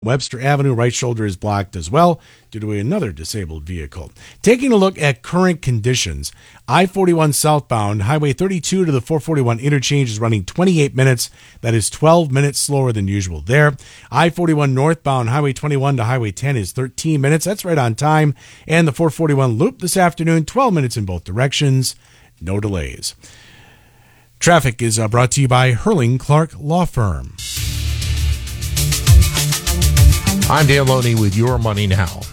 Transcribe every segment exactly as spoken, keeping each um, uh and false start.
Webster Avenue, right shoulder is blocked as well due to another disabled vehicle. Taking a look at current conditions, I forty-one southbound, Highway thirty-two to the four forty-one interchange is running twenty-eight minutes. That is twelve minutes slower than usual there. I forty-one northbound, Highway twenty-one to Highway ten is thirteen minutes. That's right on time. And the four forty-one loop this afternoon, twelve minutes in both directions. No delays. Traffic is uh, brought to you by Hurling Clark Law Firm. I'm Dan Loney with Your Money Now.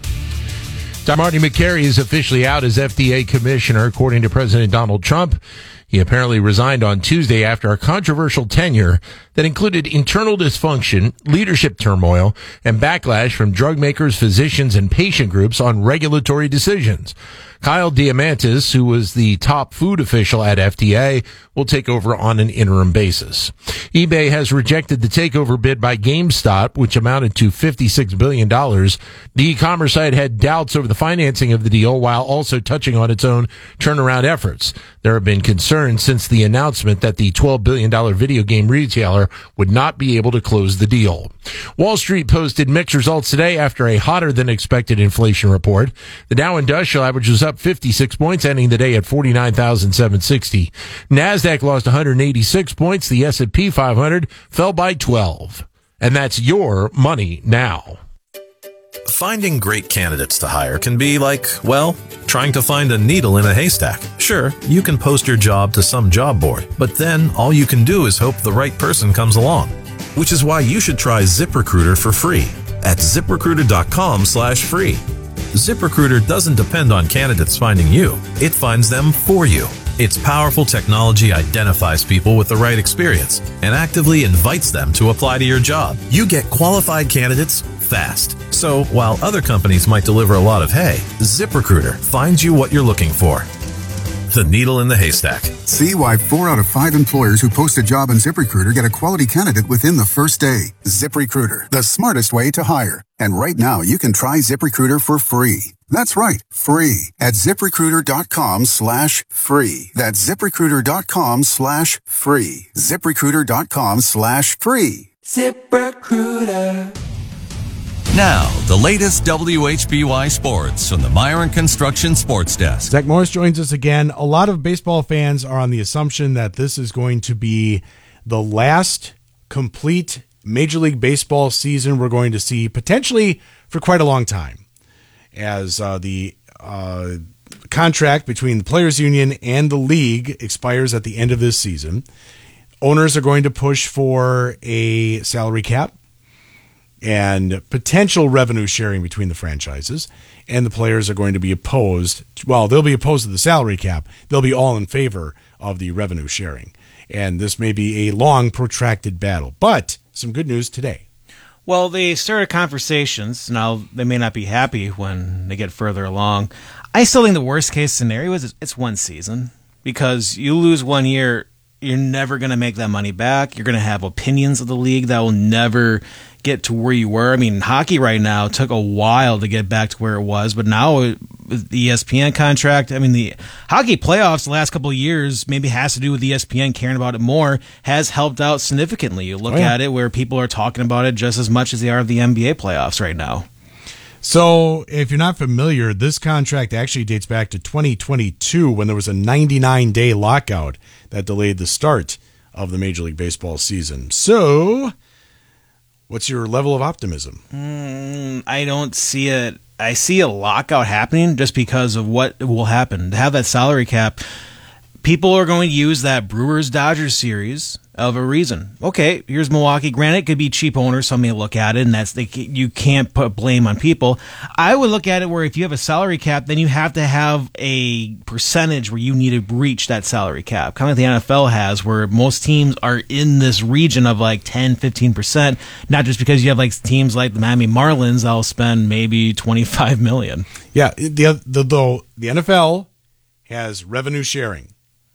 Marty Makary is officially out as F D A commissioner, according to President Donald Trump. He apparently resigned on Tuesday after a controversial tenure that included internal dysfunction, leadership turmoil, and backlash from drug makers, physicians, and patient groups on regulatory decisions. Kyle Diamantis, who was the top food official at F D A, will take over on an interim basis. eBay has rejected the takeover bid by GameStop, which amounted to fifty-six billion dollars. The e-commerce site had doubts over the financing of the deal while also touching on its own turnaround efforts. There have been concerns since the announcement that the twelve billion dollars video game retailer would not be able to close the deal. Wall Street posted mixed results today after a hotter than expected inflation report. The Dow Industrial average was up fifty-six points, ending the day at forty-nine thousand seven hundred sixty. NASDAQ lost one hundred eighty-six points. The S and P five hundred fell by twelve. And that's Your Money Now. Finding great candidates to hire can be like, well, trying to find a needle in a haystack. Sure, you can post your job to some job board, but then all you can do is hope the right person comes along. Which is why you should try ZipRecruiter for free at ZipRecruiter.com slash free. ZipRecruiter doesn't depend on candidates finding you. It finds them for you. Its powerful technology identifies people with the right experience and actively invites them to apply to your job. You get qualified candidates fast. So while other companies might deliver a lot of hay, ZipRecruiter finds you what you're looking for. The needle in the haystack. See why four out of five employers who post a job on ZipRecruiter get a quality candidate within the first day. ZipRecruiter, the smartest way to hire. And right now, you can try ZipRecruiter for free. That's right, free at ZipRecruiter.com slash free. That's ZipRecruiter.com slash free. ZipRecruiter.com slash free. ZipRecruiter. Now, the latest W H B Y sports from the Myron Construction Sports Desk. Zach Morris joins us again. A lot of baseball fans are on the assumption that this is going to be the last complete Major League Baseball season we're going to see, potentially for quite a long time, as uh, the uh, contract between the Players Union and the league expires at the end of this season. Owners are going to push for a salary cap and potential revenue sharing between the franchises, and the players are going to be opposed. Well, they'll be opposed to the salary cap. They'll be all in favor of the revenue sharing. And this may be a long, protracted battle. But some good news today. Well, they started conversations. Now, they may not be happy when they get further along. I still think the worst-case scenario is it's one season, because you lose one year, you're never going to make that money back. You're going to have opinions of the league that will never get to where you were. I mean, hockey right now took a while to get back to where it was, but now with the E S P N contract, I mean, the hockey playoffs the last couple of years maybe has to do with E S P N caring about it more, has helped out significantly. You look oh, yeah. at it where people are talking about it just as much as they are of the N B A playoffs right now. So if you're not familiar, this contract actually dates back to twenty twenty-two when there was a ninety-nine day lockout that delayed the start of the Major League Baseball season. So what's your level of optimism? Mm, I don't see it. I see a lockout happening just because of what will happen. To have that salary cap, people are going to use that Brewers-Dodgers series of a reason. Okay, here's Milwaukee. Granted, it could be cheap owners. Some may look at it, and that's they, you can't put blame on people. I would look at it where if you have a salary cap, then you have to have a percentage where you need to reach that salary cap. Kind of like the N F L has, where most teams are in this region of like ten, fifteen percent, not just because you have like teams like the Miami Marlins that'll spend maybe twenty-five million dollars. Yeah, the, the, the, the N F L has revenue sharing.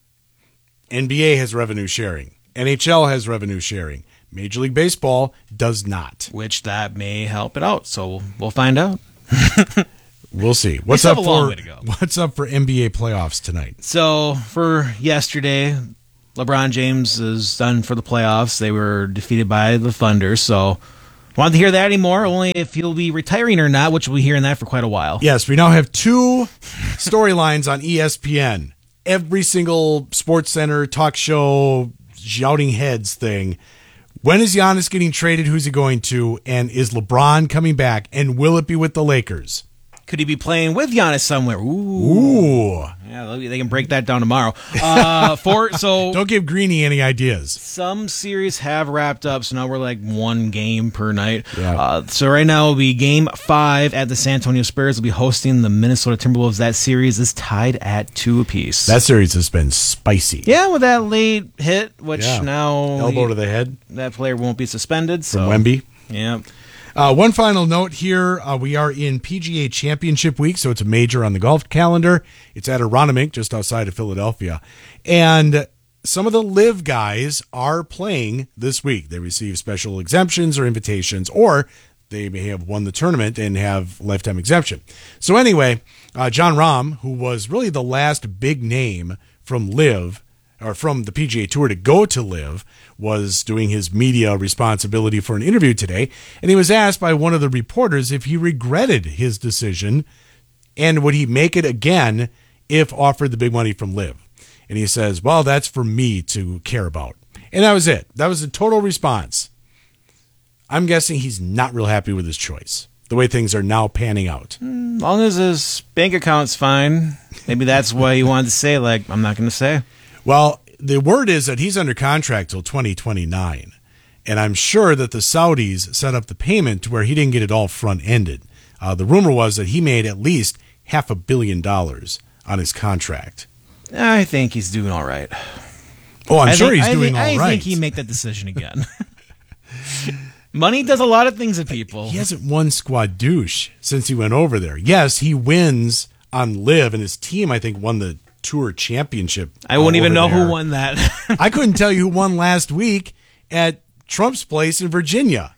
N B A has revenue sharing. N H L has revenue sharing. Major League Baseball does not. Which that may help it out. So we'll find out. We'll see. What's up for What's up for N B A playoffs tonight? So for yesterday, LeBron James is done for the playoffs. They were defeated by the Thunder. So Want to hear that anymore? Only if he'll be retiring or not, which we'll be hearing that for quite a while. Yes, we now have two storylines on E S P N. Every single Sports Center talk show, shouting heads thing. When is Giannis getting traded? Who's he going to? And is LeBron coming back? And will it be with the Lakers? Could he be playing with Giannis somewhere? Ooh. Ooh. Yeah, they can break that down tomorrow. Uh, for so Don't give Greeny any ideas. Some series have wrapped up, so now we're like one game per night. Yeah. Uh, so right now will be game five at the San Antonio Spurs. Will be hosting the Minnesota Timberwolves. That series is tied at two apiece. That series has been spicy. Yeah, with that late hit, which Yeah. now Elbow he, to the head. That player won't be suspended. So. From Wemby. Yeah. Uh, one final note here. Uh, we are in P G A Championship Week, so it's a major on the golf calendar. It's at Aronimink, just outside of Philadelphia. And some of the live guys are playing this week. They receive special exemptions or invitations, or they may have won the tournament and have lifetime exemption. So anyway, uh, John Rahm, who was really the last big name from live, or from the P G A Tour to go to live, was doing his media responsibility for an interview today, and he was asked by one of the reporters if he regretted his decision and would he make it again if offered the big money from live. And he says, well, that's for me to care about. And that was it. That was the total response. I'm guessing he's not real happy with his choice, the way things are now panning out. As long as his bank account's fine, maybe that's why he wanted to say, like, I'm not going to say. Well, the word is that he's under contract till twenty twenty-nine, and I'm sure that the Saudis set up the payment to where he didn't get it all front-ended. Uh, the rumor was that he made at least half a billion dollars on his contract. I think he's doing all right. Oh, I'm I sure think, he's I doing think, all I right. I think he make that decision again. Money does a lot of things to people. He hasn't won squad douche since he went over there. Yes, he wins on live, and his team, I think, won the Tour Championship. I wouldn't even know there. who won that. I couldn't tell you who won last week at Trump's place in Virginia.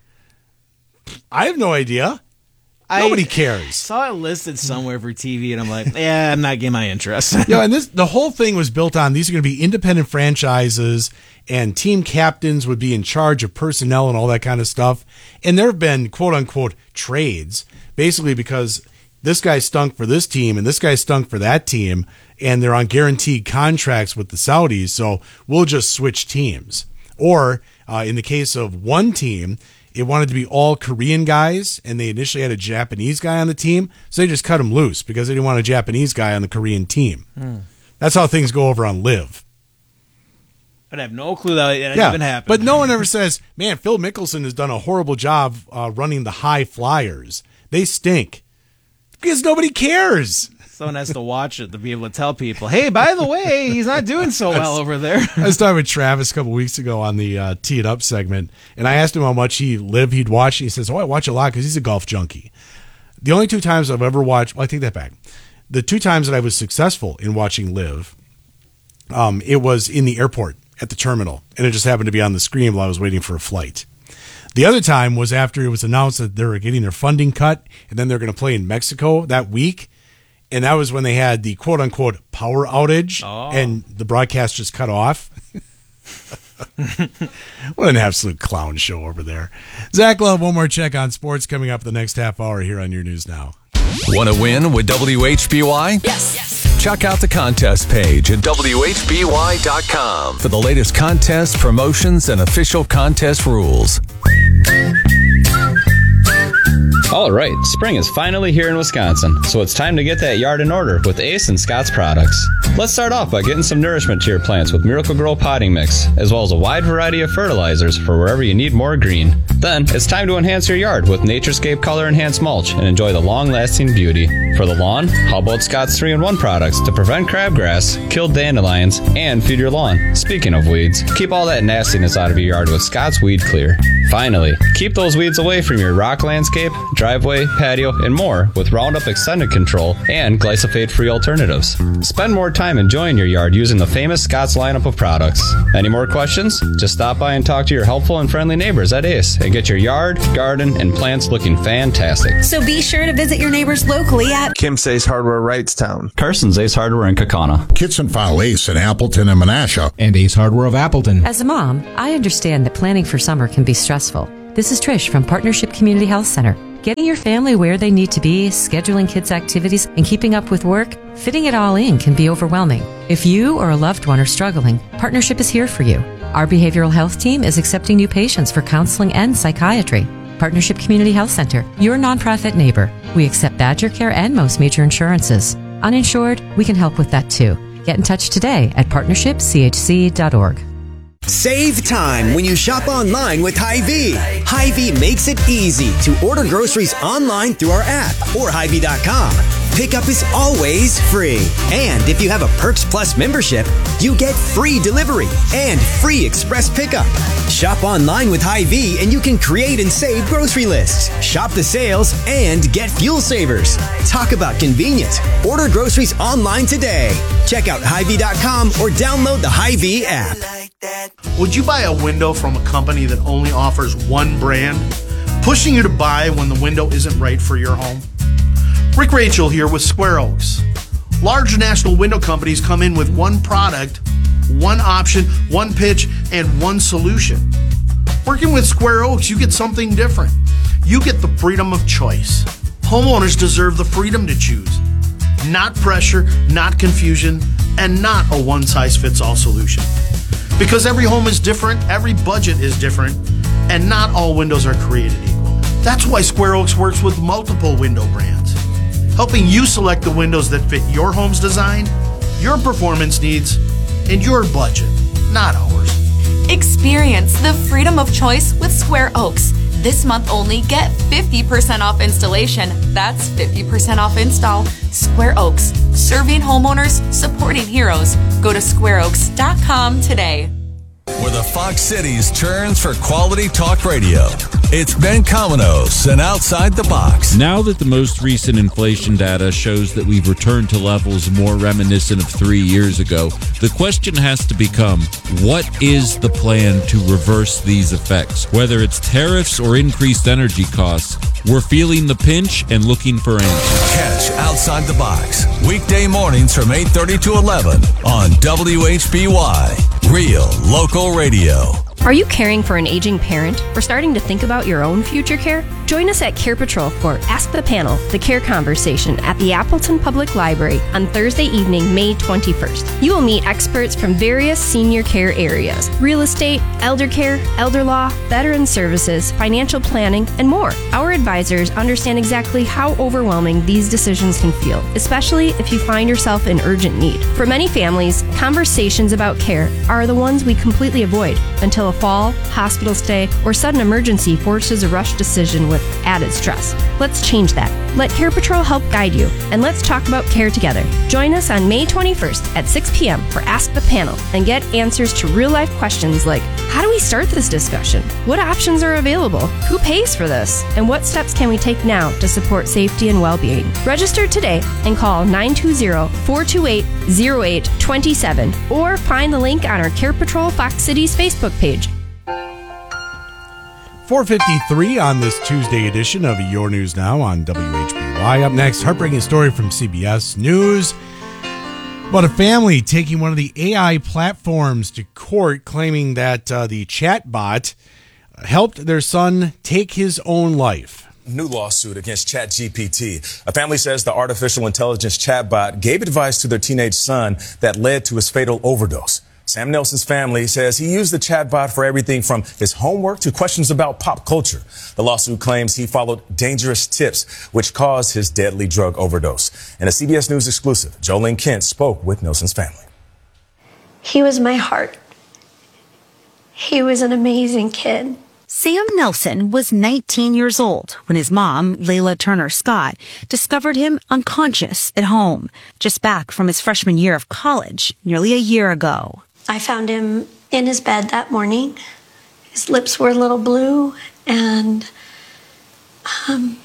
I have no idea. Nobody I cares. Saw it listed somewhere for T V, and I'm like, yeah, I'm not getting my interest. Yeah, and this the whole thing was built on these are going to be independent franchises, and team captains would be in charge of personnel and all that kind of stuff. And there have been quote unquote trades, basically because this guy stunk for this team and this guy stunk for that team, and they're on guaranteed contracts with the Saudis, so we'll just switch teams. Or uh, in the case of one team, it wanted to be all Korean guys, and they initially had a Japanese guy on the team, so they just cut him loose because they didn't want a Japanese guy on the Korean team. Hmm. That's how things go over on live. I have no clue that it yeah, even happened. But no one ever says, man, Phil Mickelson has done a horrible job uh, running the high flyers. They stink. Because nobody cares. Someone has to watch it to be able to tell people, hey, by the way, he's not doing so well over there. I was talking with Travis a couple weeks ago on the uh, Tee It Up segment, and I asked him how much he lived, he'd watch, and he says, oh, I watch a lot because he's a golf junkie. The only two times I've ever watched, well, I take that back. The two times that I was successful in watching live, um, it was in the airport at the terminal, and it just happened to be on the screen while I was waiting for a flight. The other time was after it was announced that they were getting their funding cut, and then they're going to play in Mexico that week. And that was when they had the quote-unquote power outage, oh. and the broadcast just cut off. What an absolute clown show over there. Zach Love, one more check on sports coming up the next half hour here on Your News Now. Want to win with W H B Y? Yes. yes. Check out the contest page at W H B Y dot com for the latest contest promotions and official contest rules. All right, spring is finally here in Wisconsin, so it's time to get that yard in order with Ace and Scott's products. Let's start off by getting some nourishment to your plants with Miracle-Gro potting mix, as well as a wide variety of fertilizers for wherever you need more green. Then, it's time to enhance your yard with Naturescape Color Enhanced Mulch and enjoy the long-lasting beauty. For the lawn, how about Scott's three in one products to prevent crabgrass, kill dandelions, and feed your lawn? Speaking of weeds, keep all that nastiness out of your yard with Scott's Weed Clear. Finally, keep those weeds away from your rock landscape, driveway, patio, and more with Roundup Extended Control and glyphosate-free alternatives. Spend more time enjoying your yard using the famous Scott's lineup of products. Any more questions? Just stop by and talk to your helpful and friendly neighbors at Ace and get your yard, garden, and plants looking fantastic. So be sure to visit your neighbors locally at Kim's Ace Hardware Wrightstown, Carson's Ace Hardware in Kaukauna, Kitson File Ace in Appleton and Menasha, and Ace Hardware of Appleton. As a mom, I understand that planning for summer can be stressful. This is Trish from Partnership Community Health Center. Getting your family where they need to be, scheduling kids' activities, and keeping up with work, fitting it all in can be overwhelming. If you or a loved one are struggling, Partnership is here for you. Our behavioral health team is accepting new patients for counseling and psychiatry. Partnership Community Health Center, your nonprofit neighbor. We accept Badger Care and most major insurances. Uninsured, we can help with that too. Get in touch today at partnership c h c dot org. Save time when you shop online with Hy-Vee. Hy-Vee makes it easy to order groceries online through our app or Hy Vee dot com. Pickup is always free. And if you have a Perks Plus membership, you get free delivery and free express pickup. Shop online with Hy-Vee and you can create and save grocery lists, shop the sales, and get fuel savers. Talk about convenient. Order groceries online today. Check out Hy Vee dot com or download the Hy-Vee app. Would you buy a window from a company that only offers one brand, pushing you to buy when the window isn't right for your home? Rick Rachel here with Square Oaks. Large national window companies come in with one product, one option, one pitch, and one solution. Working with Square Oaks, you get something different. You get the freedom of choice. Homeowners deserve the freedom to choose. Not pressure, not confusion, and not a one-size-fits-all solution. Because every home is different, every budget is different, and not all windows are created equal. That's why Square Oaks works with multiple window brands, helping you select the windows that fit your home's design, your performance needs, and your budget, not ours. Experience the freedom of choice with Square Oaks. This month only, get fifty percent off installation. That's fifty percent off install. Square Oaks, serving homeowners, supporting heroes. Go to square oaks dot com today. Where the Fox Cities turns for quality talk radio. It's Ben Cominos and Outside the Box. Now that the most recent inflation data shows that we've returned to levels more reminiscent of three years ago, the question has to become, what is the plan to reverse these effects? Whether it's tariffs or increased energy costs, we're feeling the pinch and looking for answers. Catch Outside the Box, weekday mornings from eight thirty to eleven on W H B Y, Real Local Radio. Are you caring for an aging parent or starting to think about your own future care? Join us at Care Patrol for Ask the Panel, the Care Conversation at the Appleton Public Library on Thursday evening, May twenty-first. You will meet experts from various senior care areas: real estate, elder care, elder law, veteran services, financial planning, and more. Our advisors understand exactly how overwhelming these decisions can feel, especially if you find yourself in urgent need. For many families, conversations about care are the ones we completely avoid until a fall, hospital stay, or sudden emergency forces a rush decision with added stress. Let's change that. Let Care Patrol help guide you, and let's talk about care together. Join us on May twenty-first at six p.m. for Ask the Panel and get answers to real-life questions like, how do we start this discussion? What options are available? Who pays for this? And what steps can we take now to support safety and well-being? Register today and call nine two zero, four two eight, zero eight two seven or find the link on our Care Patrol Fox Cities Facebook page. four fifty-three on this Tuesday edition of Your News Now on W H B Y. Up next, heartbreaking story from C B S News about a family taking one of the A I platforms to court, claiming that uh, the chatbot helped their son take his own life. New lawsuit against ChatGPT. A family says the artificial intelligence chatbot gave advice to their teenage son that led to his fatal overdose. Sam Nelson's family says he used the chatbot for everything from his homework to questions about pop culture. The lawsuit claims he followed dangerous tips, which caused his deadly drug overdose. In a C B S News exclusive, Jolene Kent spoke with Nelson's family. He was my heart. He was an amazing kid. Sam Nelson was nineteen years old when his mom, Layla Turner Scott, discovered him unconscious at home, just back from his freshman year of college nearly a year ago. I found him in his bed that morning. His lips were a little blue, and um,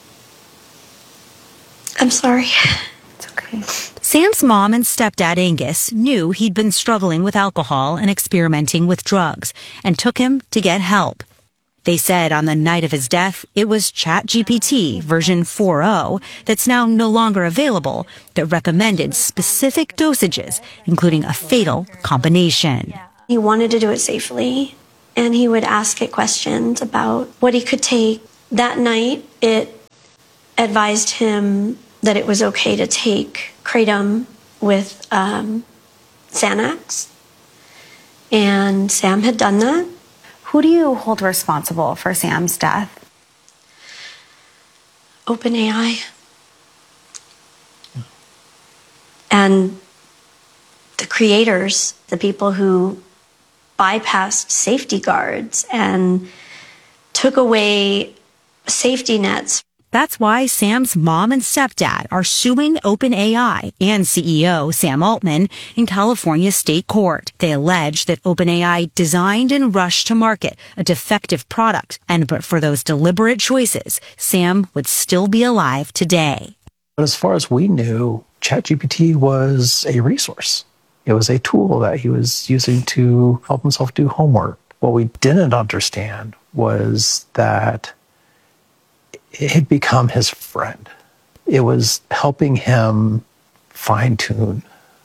I'm sorry. It's okay. Sam's mom and stepdad Angus knew he'd been struggling with alcohol and experimenting with drugs and took him to get help. They said on the night of his death, it was ChatGPT version four point oh that's now no longer available that recommended specific dosages, including a fatal combination. He wanted to do it safely, and he would ask it questions about what he could take. That night, it advised him that it was okay to take Kratom with um, Xanax, and Sam had done that. Who do you hold responsible for Sam's death? OpenAI. And the creators, the people who bypassed safety guards and took away safety nets. That's why Sam's mom and stepdad are suing OpenAI and C E O Sam Altman in California state court. They allege that OpenAI designed and rushed to market a defective product, and but for those deliberate choices, Sam would still be alive today. But as far as we knew, ChatGPT was a resource. It was a tool that he was using to help himself do homework. What we didn't understand was that it had become his friend. It was helping him fine-tune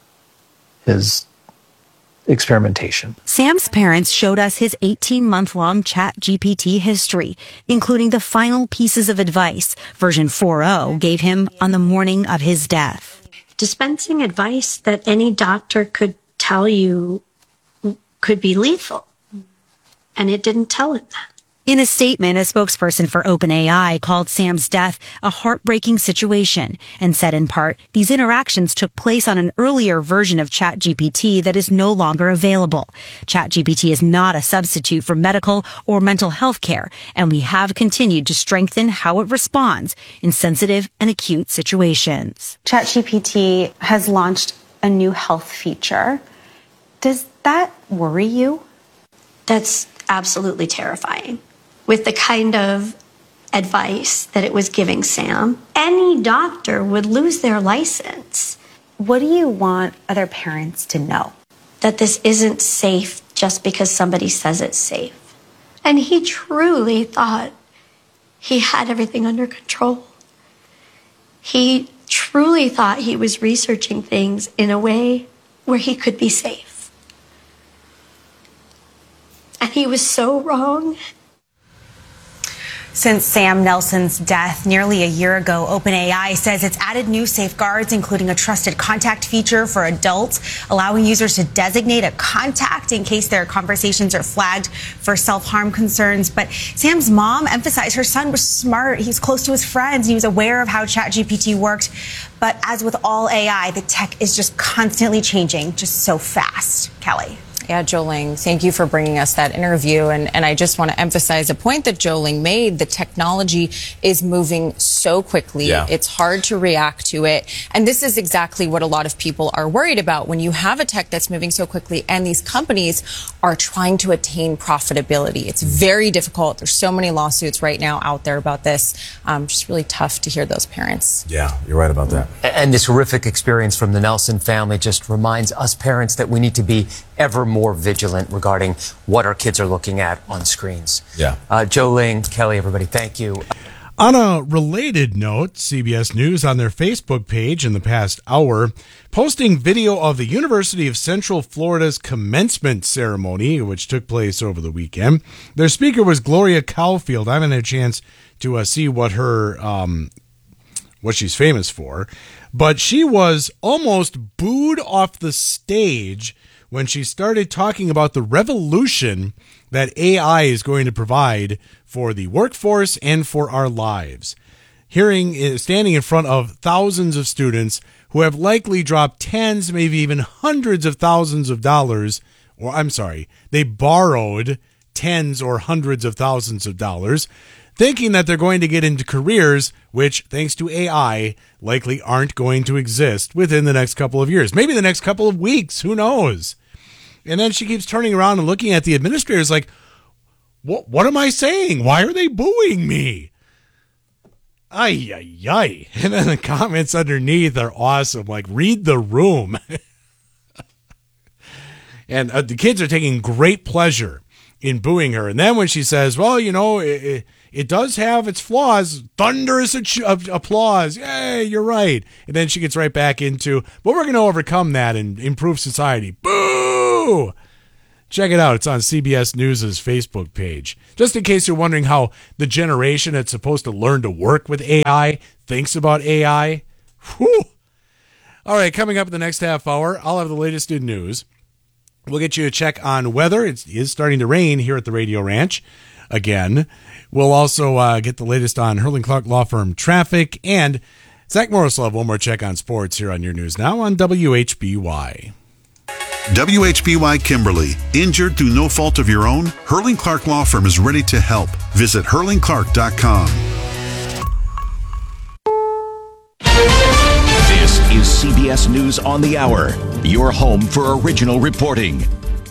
his experimentation. Sam's parents showed us his eighteen-month-long ChatGPT history, including the final pieces of advice version four point oh gave him on the morning of his death. Dispensing advice that any doctor could tell you could be lethal, and it didn't tell it that. In a statement, a spokesperson for OpenAI called Sam's death a heartbreaking situation and said in part, these interactions took place on an earlier version of ChatGPT that is no longer available. ChatGPT is not a substitute for medical or mental health care, and we have continued to strengthen how it responds in sensitive and acute situations. ChatGPT has launched a new health feature. Does that worry you? That's absolutely terrifying. With the kind of advice that it was giving Sam, any doctor would lose their license. What do you want other parents to know? That this isn't safe just because somebody says it's safe. And he truly thought he had everything under control. He truly thought he was researching things in a way where he could be safe. And he was so wrong. Since Sam Nelson's death nearly a year ago, OpenAI says it's added new safeguards, including a trusted contact feature for adults, allowing users to designate a contact in case their conversations are flagged for self-harm concerns. But Sam's mom emphasized her son was smart. He was close to his friends. He was aware of how ChatGPT worked. But as with all A I, the tech is just constantly changing, just so fast. Kelly. Yeah, Joling, thank you for bringing us that interview. And, and I just want to emphasize a point that Joling made. The technology is moving so quickly. Yeah. It's hard to react to it. And this is exactly what a lot of people are worried about when you have a tech that's moving so quickly and these companies are trying to attain profitability. It's very difficult. There's so many lawsuits right now out there about this. Um, just really tough to hear those parents. Yeah, you're right about that. And this horrific experience from the Nelson family just reminds us parents that we need to be ever more vigilant regarding what our kids are looking at on screens. Yeah. Uh, Joe Ling, Kelly, everybody, thank you. On a related note, C B S News on their Facebook page in the past hour, posting video of the University of Central Florida's commencement ceremony, which took place over the weekend. Their speaker was Gloria Caulfield. I haven't had a chance to uh, see what her, um, what she's famous for, but she was almost booed off the stage when she started talking about the revolution that A I is going to provide for the workforce and for our lives. Hearing, standing in front of thousands of students who have likely dropped tens, maybe even hundreds of thousands of dollars, or I'm sorry, they borrowed tens or hundreds of thousands of dollars, thinking that they're going to get into careers which, thanks to A I, likely aren't going to exist within the next couple of years. Maybe the next couple of weeks, who knows? And then she keeps turning around and looking at the administrators like, what, what am I saying? Why are they booing me? Ay, ay, ay. And then the comments underneath are awesome. Like, read the room. And uh, the kids are taking great pleasure in booing her. And then when she says, well, you know, it, it, it does have its flaws, thunderous applause. Yay, you're right. And then she gets right back into, but we're going to overcome that and improve society. Boo! Check it out. It's on C B S News' Facebook page. Just in case you're wondering how the generation that's supposed to learn to work with A I thinks about A I. Whew. All right, coming up in the next half hour, I'll have the latest in news. We'll get you a check on weather. It is starting to rain here at the Radio Ranch again. We'll also uh, get the latest on Hurling Clark Law Firm traffic. And Zach Morris will have one more check on sports here on Your News Now on W H B Y. W H B Y Kimberly. Injured through no fault of your own? Hurling Clark Law Firm is ready to help. Visit hurling clark dot com. This is C B S News on the Hour, your home for original reporting.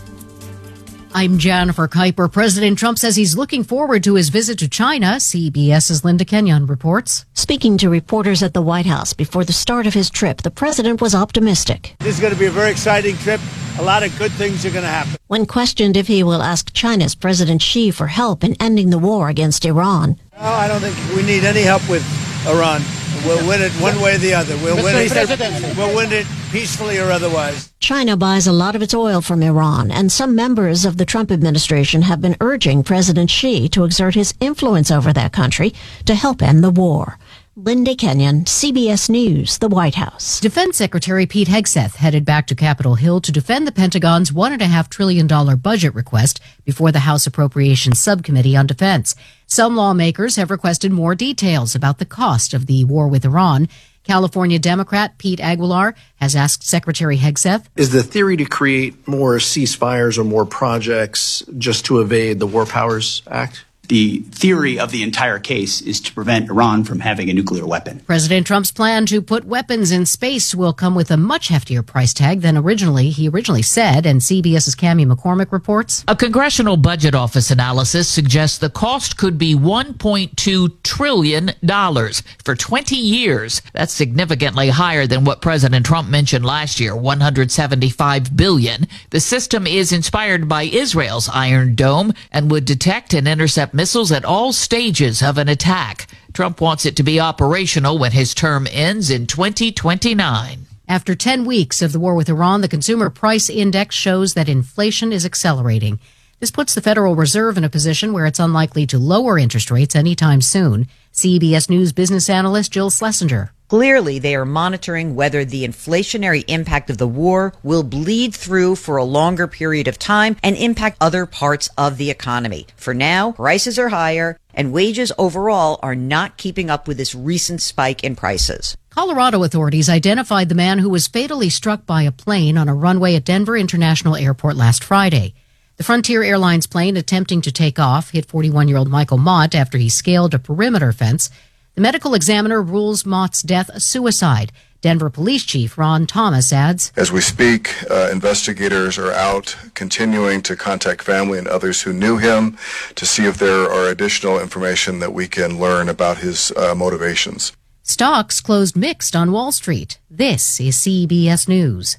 I'm Jennifer Kuiper. President Trump says he's looking forward to his visit to China. CBS's Linda Kenyon reports. Speaking to reporters at the White House before the start of his trip, the president was optimistic. This is going to be a very exciting trip. A lot of good things are going to happen. When questioned if he will ask China's President Xi for help in ending the war against Iran. No, I don't think we need any help with Iran. We'll win it one way or the other. We'll win it, we'll win it peacefully or otherwise. China buys a lot of its oil from Iran, and some members of the Trump administration have been urging President Xi to exert his influence over that country to help end the war. Linda Kenyon, C B S News, the White House. Defense Secretary Pete Hegseth headed back to Capitol Hill to defend the Pentagon's one point five trillion dollars budget request before the House Appropriations Subcommittee on Defense. Some lawmakers have requested more details about the cost of the war with Iran. California Democrat Pete Aguilar has asked Secretary Hegseth, is the theory to create more ceasefires or more projects just to evade the War Powers Act? The theory of the entire case is to prevent Iran from having a nuclear weapon. President Trump's plan to put weapons in space will come with a much heftier price tag than originally he originally said, and CBS's Cammie McCormick reports. A Congressional Budget Office analysis suggests the cost could be one point two trillion dollars for twenty years. That's significantly higher than what President Trump mentioned last year, one hundred seventy-five billion dollars. The system is inspired by Israel's Iron Dome and would detect and intercept missiles at all stages of an attack. Trump wants it to be operational when his term ends in twenty twenty-nine. After ten weeks of the war with Iran, the Consumer Price Index shows that inflation is accelerating. This puts the Federal Reserve in a position where it's unlikely to lower interest rates anytime soon. C B S News business analyst Jill Schlesinger. Clearly, they are monitoring whether the inflationary impact of the war will bleed through for a longer period of time and impact other parts of the economy. For now, prices are higher and wages overall are not keeping up with this recent spike in prices. Colorado authorities identified the man who was fatally struck by a plane on a runway at Denver International Airport last Friday. The Frontier Airlines plane attempting to take off hit forty-one-year-old Michael Mott after he scaled a perimeter fence. The medical examiner rules Mott's death a suicide. Denver Police Chief Ron Thomas adds, as we speak, uh, investigators are out continuing to contact family and others who knew him to see if there are additional information that we can learn about his uh, motivations. Stocks closed mixed on Wall Street. This is C B S News.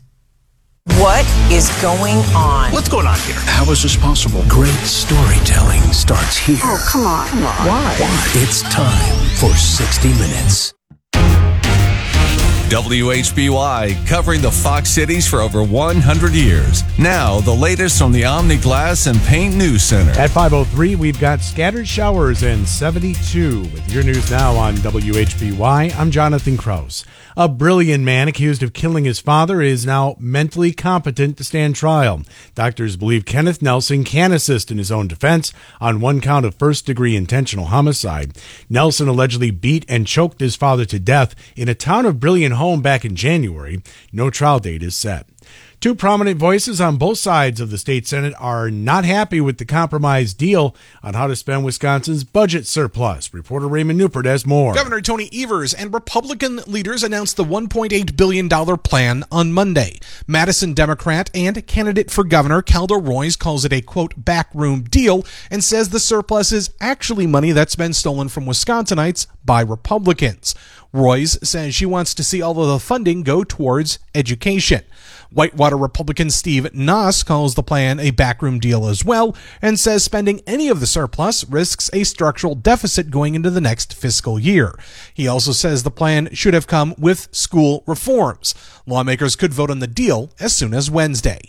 What is going on? What's going on here? How is this possible? Great storytelling starts here. Oh, come on. Come on. Why? Why? It's time for sixty minutes. W H B Y, covering the Fox cities for over one hundred years. Now, the latest from the Omni Glass and Paint News Center. At five oh three, we've got scattered showers and seventy-two. With your news now on W H B Y, I'm Jonathan Krause. A brilliant man accused of killing his father is now mentally competent to stand trial. Doctors believe Kenneth Nelson can assist in his own defense on one count of first-degree intentional homicide. Nelson allegedly beat and choked his father to death in a town of Brilliant home back in January. No trial date is set. Two prominent voices on both sides of the state Senate are not happy with the compromise deal on how to spend Wisconsin's budget surplus. Reporter Raymond Newport has more. Governor Tony Evers and Republican leaders announced the one point eight billion dollars plan on Monday. Madison Democrat and candidate for governor Calder Roys calls it a, quote, backroom deal and says the surplus is actually money that's been stolen from Wisconsinites by Republicans. Roys says she wants to see all of the funding go towards education. Whitewater Republican Steve Noss calls the plan a backroom deal as well and says spending any of the surplus risks a structural deficit going into the next fiscal year. He also says the plan should have come with school reforms. Lawmakers could vote on the deal as soon as Wednesday.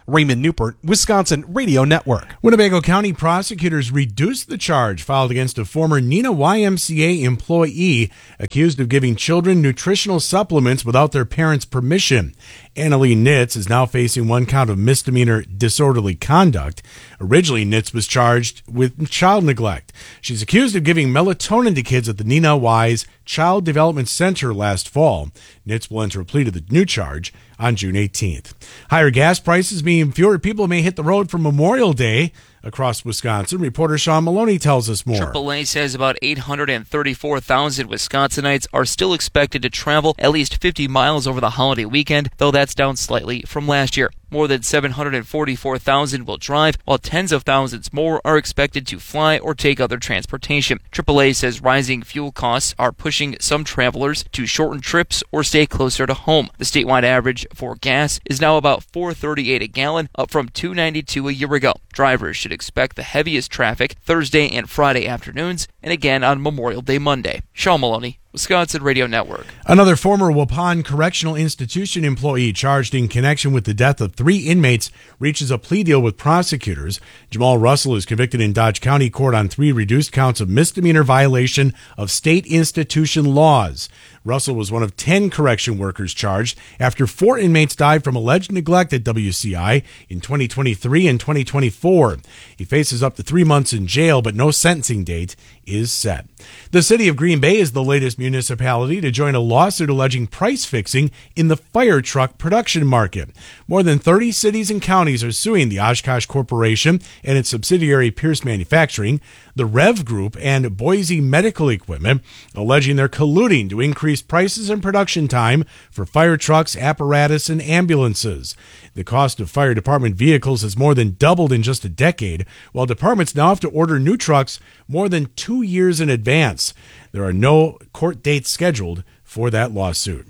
Raymond Newport, Wisconsin Radio Network. Winnebago County prosecutors reduced the charge filed against a former Neenah Y M C A employee accused of giving children nutritional supplements without their parents' permission. Annalee Nitz is now facing one count of misdemeanor disorderly conduct. Originally, Nitz was charged with child neglect. She's accused of giving melatonin to kids at the Neenah Y's Child Development Center last fall. Nitz will enter a plea to the new charge on June eighteenth. Higher gas prices mean fewer people may hit the road for Memorial Day across Wisconsin. Reporter Sean Maloney tells us more. triple A says about eight hundred thirty-four thousand Wisconsinites are still expected to travel at least fifty miles over the holiday weekend, though that's down slightly from last year. More than seven hundred forty-four thousand will drive, while tens of thousands more are expected to fly or take other transportation. triple A says rising fuel costs are pushing some travelers to shorten trips or stay closer to home. The statewide average for gas is now about four thirty-eight a gallon, up from two ninety-two a year ago. Drivers should expect the heaviest traffic Thursday and Friday afternoons, and again on Memorial Day Monday. Sean Maloney, Wisconsin Radio Network. Another former Waupun Correctional Institution employee charged in connection with the death of three inmates reaches a plea deal with prosecutors. Jamal Russell is convicted in Dodge County Court on three reduced counts of misdemeanor violation of state institution laws. Russell was one of ten correction workers charged after four inmates died from alleged neglect at W C I in twenty twenty-three and twenty twenty-four. He faces up to three months in jail, but no sentencing date is set. The city of Green Bay is the latest municipality to join a lawsuit alleging price fixing in the fire truck production market. More than thirty cities and counties are suing the Oshkosh Corporation and its subsidiary Pierce Manufacturing, the Rev Group, and Boise Medical Equipment, alleging they're colluding to increase prices and production time for fire trucks, apparatus, and ambulances. The cost of fire department vehicles has more than doubled in just a decade, while departments now have to order new trucks more than two years in advance. There are no court dates scheduled for that lawsuit.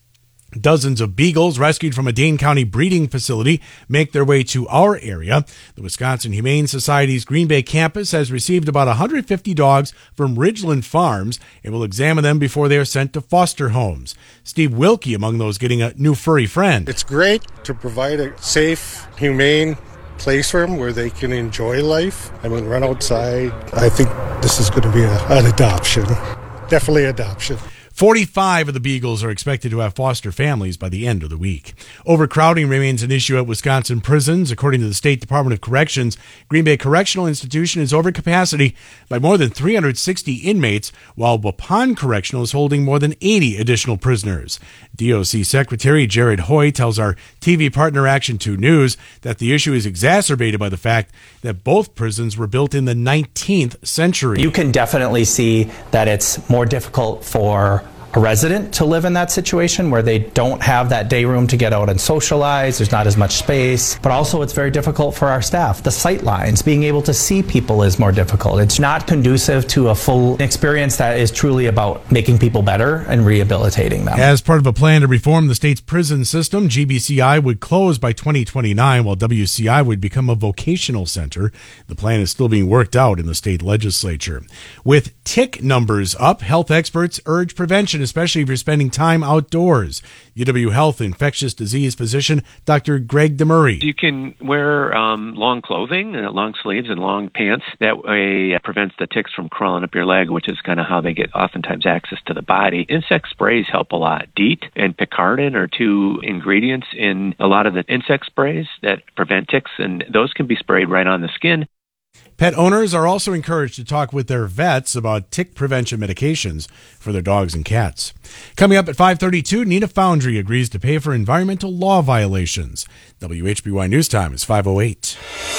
Dozens of beagles rescued from a Dane County breeding facility make their way to our area. The Wisconsin Humane Society's Green Bay campus has received about one hundred fifty dogs from Ridgeland Farms and will examine them before they are sent to foster homes. Steve Wilkie among those getting a new furry friend. It's great to provide a safe, humane place for them where they can enjoy life. I mean, run outside. I think this is going to be a, an adoption. Definitely adoption. forty-five of the beagles are expected to have foster families by the end of the week. Overcrowding remains an issue at Wisconsin prisons. According to the State Department of Corrections, Green Bay Correctional Institution is over capacity by more than three hundred sixty inmates, while Waupun Correctional is holding more than eighty additional prisoners. D O C Secretary Jared Hoy tells our T V partner Action two News that the issue is exacerbated by the fact that both prisons were built in the nineteenth century. You can definitely see that it's more difficult for a resident to live in that situation where they don't have that day room to get out and socialize. There's not as much space, but also it's very difficult for our staff. The sight lines, being able to see people is more difficult. It's not conducive to a full experience that is truly about making people better and rehabilitating them. As part of a plan to reform the state's prison system, G B C I would close by twenty twenty-nine, while W C I would become a vocational center. The plan is still being worked out in the state legislature. With tick numbers up, health experts urge prevention, especially if you're spending time outdoors. U W Health infectious disease physician Doctor Greg DeMurray. You can wear um, long clothing, uh, long sleeves and long pants. That way uh, prevents the ticks from crawling up your leg, which is kind of how they get oftentimes access to the body. Insect sprays help a lot. DEET and Picardin are two ingredients in a lot of the insect sprays that prevent ticks, and those can be sprayed right on the skin. Pet owners are also encouraged to talk with their vets about tick prevention medications for their dogs and cats. Coming up at five thirty-two, Neenah Foundry agrees to pay for environmental law violations. W H B Y News Time is five oh eight.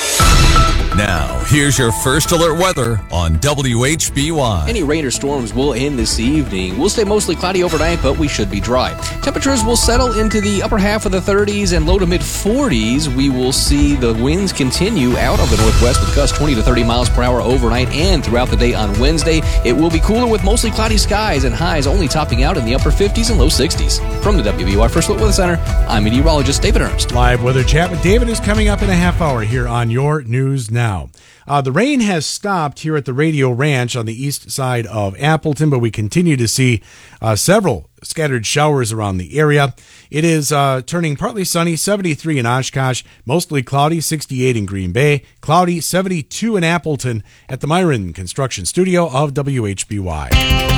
Now, here's your first alert weather on W H B Y. Any rain or storms will end this evening. We'll stay mostly cloudy overnight, but we should be dry. Temperatures will settle into the upper half of the thirties and low to mid forties. We will see the winds continue out of the northwest with gusts twenty to thirty miles per hour overnight and throughout the day on Wednesday. It will be cooler with mostly cloudy skies and highs only topping out in the upper fifties and low sixties. From the W B Y First Alert Weather Center, I'm meteorologist David Ernst. Live weather chat with David is coming up in a half hour here on Your News Now. Uh, the rain has stopped here at the Radio Ranch on the east side of Appleton, but we continue to see uh, several scattered showers around the area. It is uh, turning partly sunny, seventy-three in Oshkosh, mostly cloudy, sixty-eight in Green Bay, cloudy, seventy-two in Appleton at the Myron Construction Studio of W H B Y.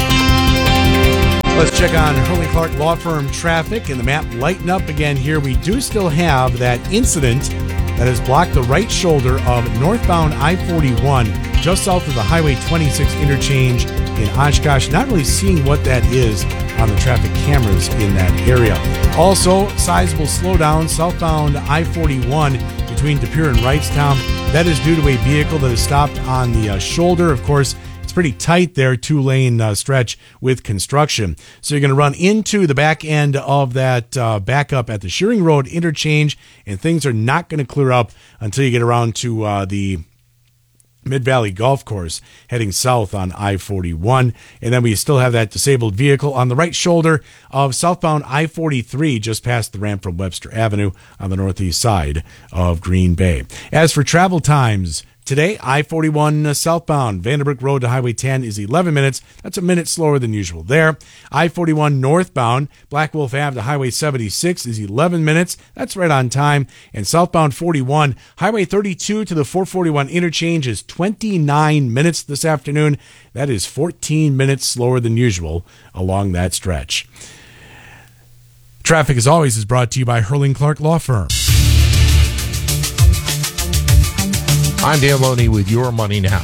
Let's check on Hurley Clark Law Firm traffic and the map lighten up again here. We do still have that incident that has blocked the right shoulder of northbound I forty-one just south of the Highway twenty-six interchange in Oshkosh. Not really seeing what that is on the traffic cameras in that area. Also, sizable slowdown southbound I forty-one between De Pere and Wrightstown. That is due to a vehicle that is stopped on the uh, shoulder. Of course, it's pretty tight there, two-lane uh, stretch with construction. So you're going to run into the back end of that uh, backup at the Shearing Road interchange, and things are not going to clear up until you get around to uh, the Mid-Valley Golf Course heading south on I forty-one. And then we still have that disabled vehicle on the right shoulder of southbound I forty-three just past the ramp from Webster Avenue on the northeast side of Green Bay. As for travel times, today, I forty-one southbound Vanderbrook Road to Highway ten is eleven minutes. That's a minute slower than usual there. I forty-one northbound Black Wolf Avenue to Highway seventy-six is eleven minutes. That's right on time. And southbound forty-one, Highway thirty-two to the four forty-one interchange is twenty-nine minutes this afternoon. That is fourteen minutes slower than usual along that stretch. Traffic, as always, is brought to you by Hurling Clark Law Firm. I'm Dan Loney with Your Money Now.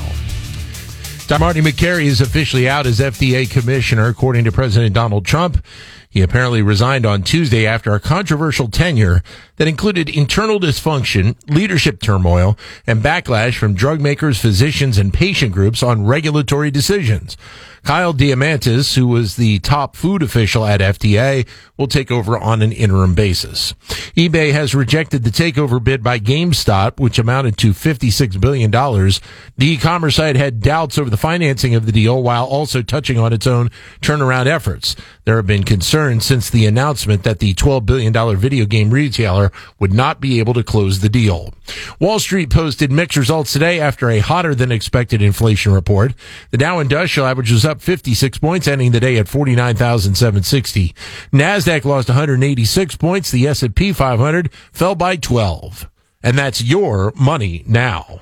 Marty Makary is officially out as F D A commissioner, according to President Donald Trump. He apparently resigned on Tuesday after a controversial tenure that included internal dysfunction, leadership turmoil, and backlash from drug makers, physicians, and patient groups on regulatory decisions. Kyle Diamantis, who was the top food official at F D A, will take over on an interim basis. eBay has rejected the takeover bid by GameStop, which amounted to fifty-six billion dollars. The e-commerce site had doubts over the financing of the deal while also touching on its own turnaround efforts. There have been concerns since the announcement that the twelve billion dollars video game retailer would not be able to close the deal. Wall Street posted mixed results today after a hotter than expected inflation report. The Dow Industrial Average was up fifty-six points, ending the day at forty-nine thousand seven hundred sixty. NASDAQ lost one hundred eighty-six points. The S and P five hundred fell by twelve. And that's Your Money Now.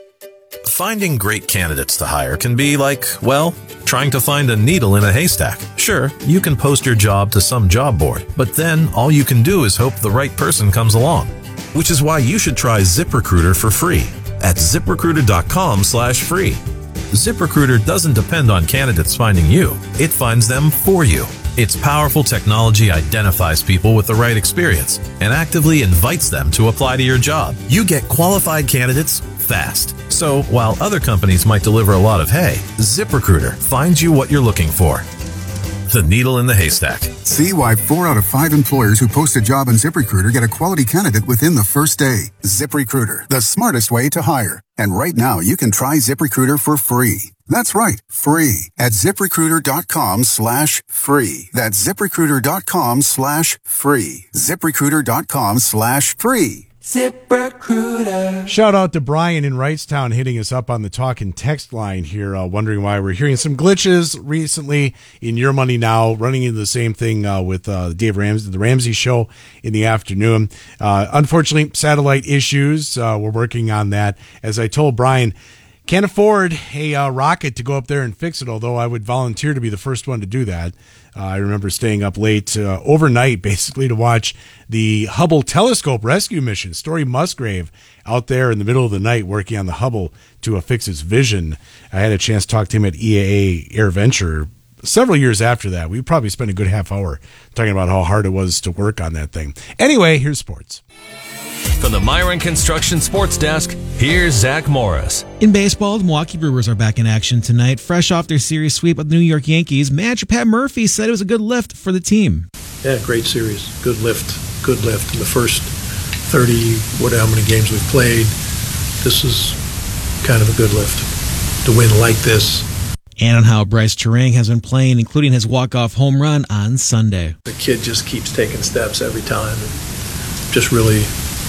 Finding great candidates to hire can be like, well, trying to find a needle in a haystack. Sure, you can post your job to some job board, but then all you can do is hope the right person comes along. Which is why you should try ZipRecruiter for free at ZipRecruiter.com slash free. ZipRecruiter doesn't depend on candidates finding you. It finds them for you. Its powerful technology identifies people with the right experience and actively invites them to apply to your job. You get qualified candidates fast. So while other companies might deliver a lot of hay, ZipRecruiter finds you what you're looking for. The needle in the haystack. See why four out of five employers who post a job on ZipRecruiter get a quality candidate within the first day. ZipRecruiter, the smartest way to hire. And right now, you can try ZipRecruiter for free. That's right, free at ZipRecruiter.com slash free. That's ZipRecruiter.com slash free. ZipRecruiter.com slash free. ZipRecruiter. Shout out to Brian in Wrightstown hitting us up on the talk and text line here, uh, wondering why we're hearing some glitches recently in Your Money Now, running into the same thing uh, with uh, Dave Ramsey, the Ramsey Show in the afternoon. Uh, unfortunately, satellite issues. Uh, we're working on that. As I told Brian, can't afford a uh, rocket to go up there and fix it, although I would volunteer to be the first one to do that. Uh, I remember staying up late uh, overnight, basically, to watch the Hubble telescope rescue mission. Story Musgrave out there in the middle of the night working on the Hubble to uh, fix its vision. I had a chance to talk to him at E A A Air Venture several years after that. We probably spent a good half hour talking about how hard it was to work on that thing. Anyway, here's sports. From the Myron Construction Sports Desk, here's Zach Morris. In baseball, the Milwaukee Brewers are back in action tonight. Fresh off their series sweep of the New York Yankees, manager Pat Murphy said it was a good lift for the team. Yeah, great series. Good lift. Good lift. In the first thirty, whatever, how many games we've played, this is kind of a good lift. To win like this. And on how Bryce Turang has been playing, including his walk-off home run on Sunday. The kid just keeps taking steps every time. Just really...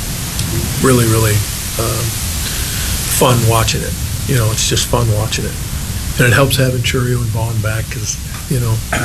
really, really um, fun watching it. You know, it's just fun watching it. And it helps having Churio and Vaughn back because, you know,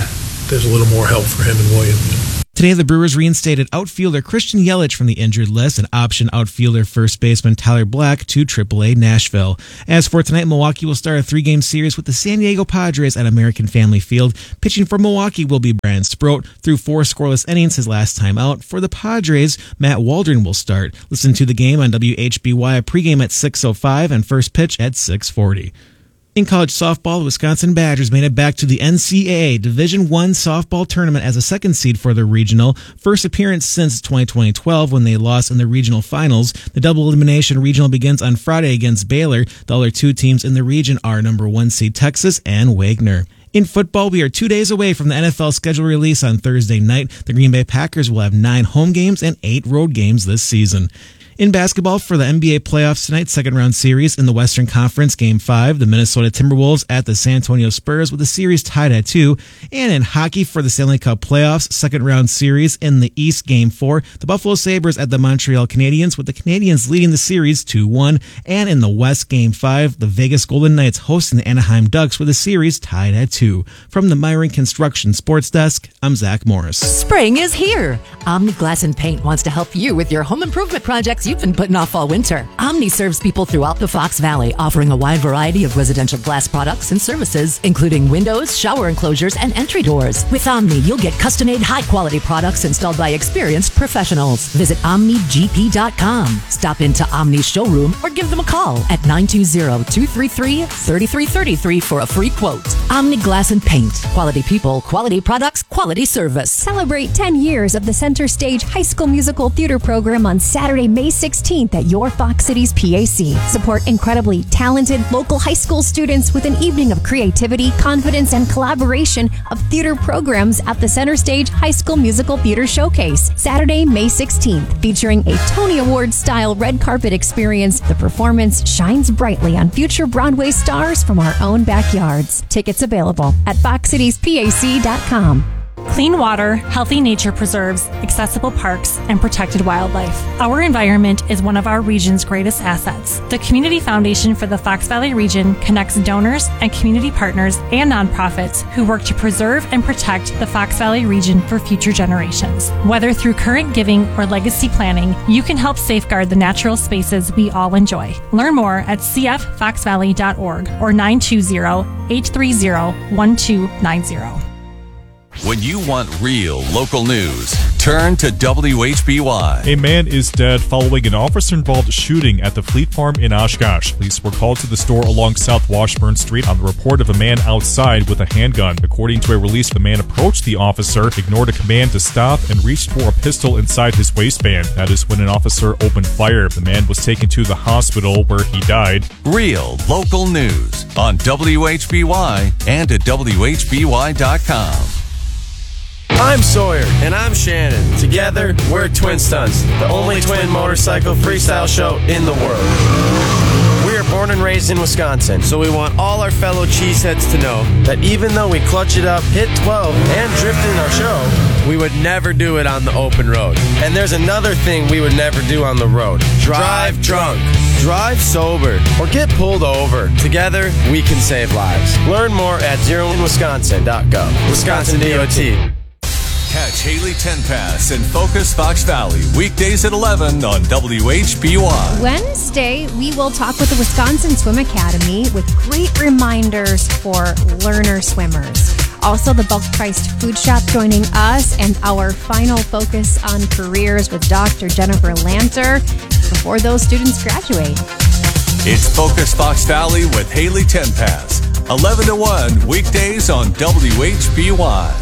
there's a little more help for him and William. You know. Today, the Brewers reinstated outfielder Christian Yelich from the injured list and option outfielder first baseman Tyler Black to triple A Nashville. As for tonight, Milwaukee will start a three-game series with the San Diego Padres at American Family Field. Pitching for Milwaukee will be Brian Sproat through four scoreless innings his last time out. For the Padres, Matt Waldron will start. Listen to the game on W H B Y pregame at six oh five and first pitch at six forty. In college softball, the Wisconsin Badgers made it back to the N C double A Division One softball tournament as a second seed for the regional, first appearance since twenty twelve when they lost in the regional finals. The double elimination regional begins on Friday against Baylor. The other two teams in the region are number one seed Texas and Wagner. In football, we are two days away from the N F L schedule release on Thursday night. The Green Bay Packers will have nine home games and eight road games this season. In basketball, for the N B A playoffs tonight, second round series in the Western Conference, Game five, the Minnesota Timberwolves at the San Antonio Spurs with the series tied at two. And in hockey for the Stanley Cup playoffs, second round series in the East, Game four, the Buffalo Sabres at the Montreal Canadiens with the Canadiens leading the series two one. And in the West, Game five, the Vegas Golden Knights hosting the Anaheim Ducks with the series tied at two. From the Myron Construction Sports Desk, I'm Zach Morris. Spring is here. Omni Glass and Paint wants to help you with your home improvement projects you've been putting off all winter. Omni serves people throughout the Fox Valley, offering a wide variety of residential glass products and services, including windows, shower enclosures, and entry doors. With Omni, you'll get custom-made, high-quality products installed by experienced professionals. Visit omni g p dot com. Stop into Omni's showroom or give them a call at nine two zero, two three three, three three three three for a free quote. Omni Glass and Paint. Quality people, quality products, quality service. Celebrate ten years of the Center Stage High School Musical Theater program on Saturday, May sixteenth at your Fox Cities P A C. Support incredibly talented local high school students with an evening of creativity, confidence, and collaboration of theater programs at the Center Stage High School Musical Theater Showcase. Saturday, May sixteenth, featuring a Tony Award-style red carpet experience. The performance shines brightly on future Broadway stars from our own backyards. Tickets available at fox cities p a c dot com. Clean water, healthy nature preserves, accessible parks, and protected wildlife. Our environment is one of our region's greatest assets. The Community Foundation for the Fox Valley region connects donors and community partners and nonprofits who work to preserve and protect the Fox Valley region for future generations. Whether through current giving or legacy planning, you can help safeguard the natural spaces we all enjoy. Learn more at c f fox valley dot org or nine two zero, eight three zero, one two nine zero. When you want real local news, turn to W H B Y. A man is dead following an officer-involved shooting at the Fleet Farm in Oshkosh. Police were called to the store along South Washburn Street on the report of a man outside with a handgun. According to a release, the man approached the officer, ignored a command to stop, and reached for a pistol inside his waistband. That is when an officer opened fire. The man was taken to the hospital where he died. Real local news on W H B Y and at W H B Y dot com. I'm Sawyer. And I'm Shannon. Together, we're Twin Stunts, the only twin motorcycle freestyle show in the world. We are born and raised in Wisconsin, so we want all our fellow cheeseheads to know that even though we clutch it up, hit twelve, and drift in our show, we would never do it on the open road. And there's another thing we would never do on the road. Drive drunk. Drive sober. Or get pulled over. Together, we can save lives. Learn more at zero in wisconsin dot gov. Wisconsin D O T. Catch Haley Tenpass and Focus Fox Valley weekdays at eleven on W H B Y. Wednesday, we will talk with the Wisconsin Swim Academy with great reminders for learner swimmers. Also, the bulk priced food shop joining us and our final focus on careers with Doctor Jennifer Lanter before those students graduate. It's Focus Fox Valley with Haley Tenpass, eleven to one weekdays on W H B Y.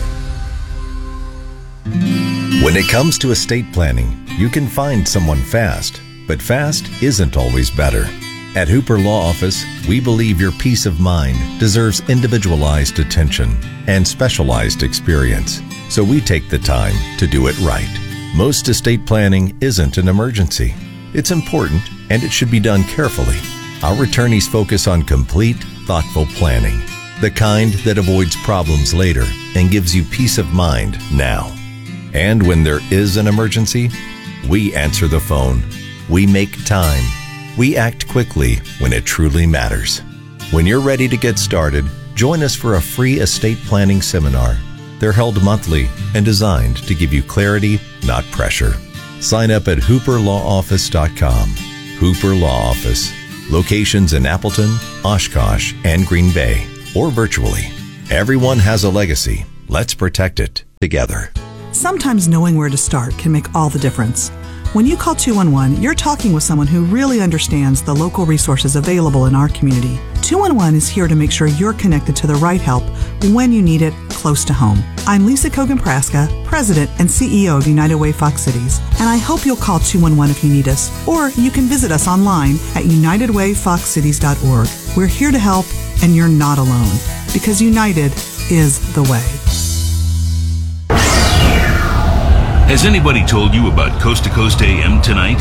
When it comes to estate planning, you can find someone fast, but fast isn't always better. At Hooper Law Office, we believe your peace of mind deserves individualized attention and specialized experience, so we take the time to do it right. Most estate planning isn't an emergency. It's important, and it should be done carefully. Our attorneys focus on complete, thoughtful planning, the kind that avoids problems later and gives you peace of mind now. And when there is an emergency, we answer the phone. We make time. We act quickly when it truly matters. When you're ready to get started, join us for a free estate planning seminar. They're held monthly and designed to give you clarity, not pressure. Sign up at hooper law office dot com. Hooper Law Office. Locations in Appleton, Oshkosh, and Green Bay, or virtually. Everyone has a legacy. Let's protect it together. Sometimes knowing where to start can make all the difference. When you call two one one, you're talking with someone who really understands the local resources available in our community. two one one is here to make sure you're connected to the right help when you need it, close to home. I'm Lisa Kogan-Praska, President and C E O of United Way Fox Cities, and I hope you'll call two one one if you need us, or you can visit us online at united way fox cities dot org. We're here to help, and you're not alone, because United is the way. Has anybody told you about Coast to Coast A M tonight?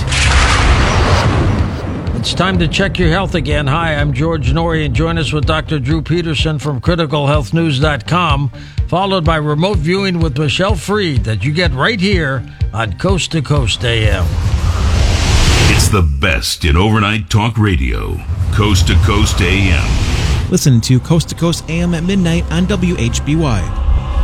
It's time to check your health again. Hi, I'm George Norrie, and join us with Doctor Drew Peterson from critical health news dot com, followed by remote viewing with Michelle Freed that you get right here on Coast to Coast A M. It's the best in overnight talk radio. Coast to Coast A M. Listen to Coast to Coast A M at midnight on W H B Y.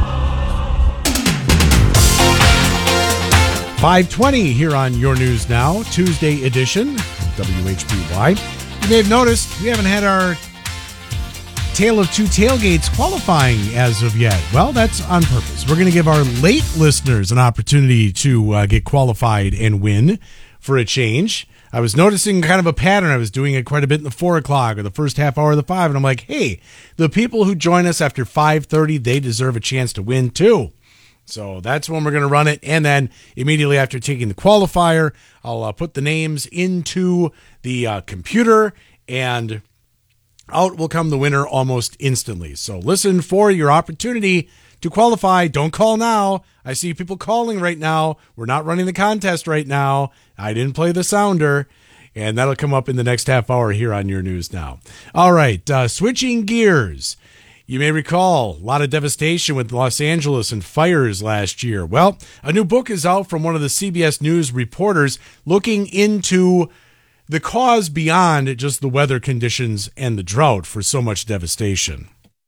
five twenty here on Your News Now, Tuesday edition, W H B Y. You may have noticed we haven't had our Tale of Two Tailgates qualifying as of yet. Well, that's on purpose. We're going to give our late listeners an opportunity to uh, get qualified and win for a change. I was noticing kind of a pattern. I was doing it quite a bit in the four o'clock or the first half hour of the five, and I'm like, hey, the people who join us after five thirty, they deserve a chance to win too. So that's when we're going to run it. And then immediately after taking the qualifier, I'll uh, put the names into the uh, computer, and out will come the winner almost instantly. So listen for your opportunity to qualify. Don't call now. I see people calling right now. We're not running the contest right now. I didn't play the sounder. And that'll come up in the next half hour here on Your News Now. All right, uh, switching gears. You may recall a lot of devastation with Los Angeles and fires last year. Well, a new book is out from one of the C B S News reporters looking into the cause beyond just the weather conditions and the drought for so much devastation.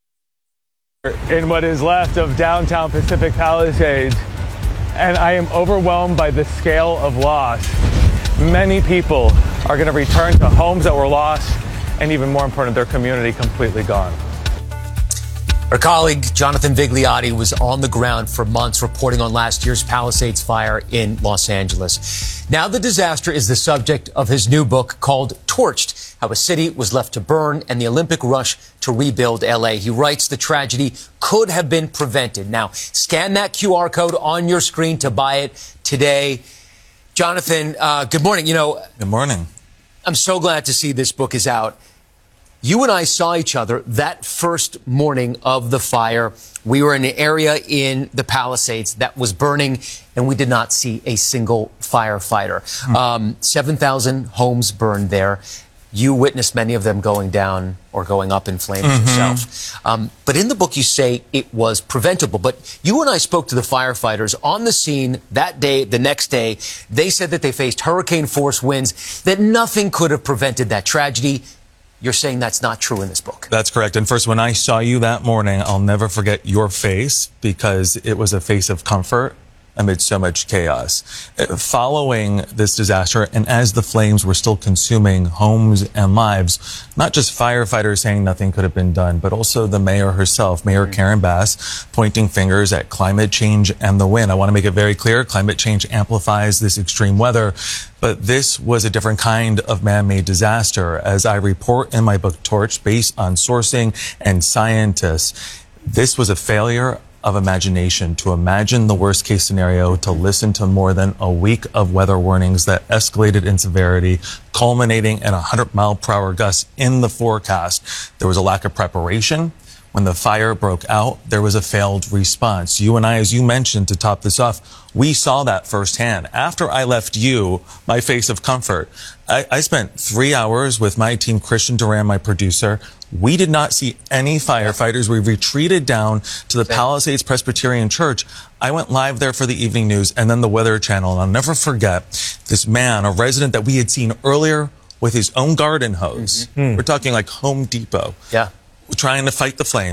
In what is left of downtown Pacific Palisades, and I am overwhelmed by the scale of loss. Many people are going to return to homes that were lost, and even more important, their community completely gone. Our colleague Jonathan Vigliotti was on the ground for months reporting on last year's Palisades fire in Los Angeles. Now the disaster is the subject of his new book called Torched: How a City Was Left to Burn and the Olympic Rush to Rebuild L A. He writes the tragedy could have been prevented. Now scan that Q R code on your screen to buy it today. Jonathan, uh, good morning. You know, good morning. I'm so glad to see this book is out. You and I saw each other that first morning of the fire. We were in an area in the Palisades that was burning, and we did not see a single firefighter. Mm. Um, seven thousand homes burned there. You witnessed many of them going down or going up in flames mm-hmm. yourself. Um, but in the book, you say it was preventable. But you and I spoke to the firefighters on the scene that day, the next day. They said that they faced hurricane-force winds, that nothing could have prevented that tragedy. You're saying that's not true in this book. That's correct. And first, when I saw you that morning, I'll never forget your face, because it was a face of comfort amid so much chaos. Following this disaster, and as the flames were still consuming homes and lives, not just firefighters saying nothing could have been done, but also the mayor herself, Mayor Karen Bass, pointing fingers at climate change and the wind. I want to make it very clear, climate change amplifies this extreme weather, but this was a different kind of man-made disaster. As I report in my book, Torch, based on sourcing and scientists, this was a failure of imagination, to imagine the worst case scenario, to listen to more than a week of weather warnings that escalated in severity, culminating in one hundred mile per hour gusts in the forecast. There was a lack of preparation. When the fire broke out, there was a failed response. You and I, as you mentioned, to top this off, we saw that firsthand. After I left you, my face of comfort, I, I spent three hours with my team, Christian Duran, my producer. We did not see any firefighters. We retreated down to the Palisades Presbyterian Church. I went live there for the evening news and then the Weather Channel. And I'll never forget this man, a resident that we had seen earlier with his own garden hose. Mm-hmm. We're talking like Home Depot. Yeah. Trying to fight the flames.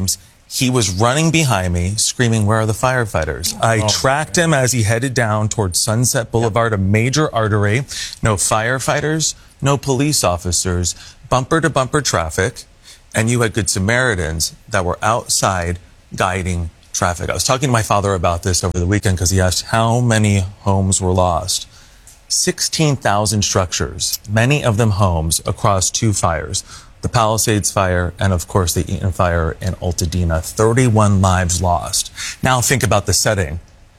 He was running behind me, screaming, "Where are the firefighters?" I Oh, tracked him as he headed down towards Sunset Boulevard, a major artery. No firefighters, no police officers, bumper-to-bumper traffic, and you had Good Samaritans that were outside guiding traffic. I was talking to my father about this over the weekend because he asked how many homes were lost. sixteen thousand structures, many of them homes, across two fires. The Palisades fire and, of course, the Eaton fire in Altadena. thirty-one lives lost. Now think about the setting.